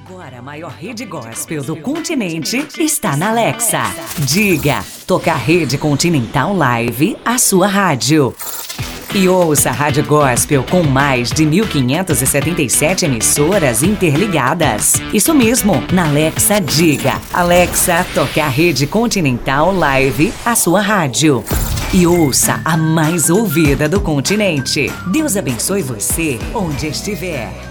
Agora a maior rede gospel do continente está na Alexa. Diga, toca a Rede Continental Live, a sua rádio. E ouça a Rádio Gospel com mais de 1.577 emissoras interligadas. Isso mesmo, na Alexa diga. Alexa, toca a Rede Continental Live, a sua rádio. E ouça a mais ouvida do continente. Deus abençoe você onde estiver.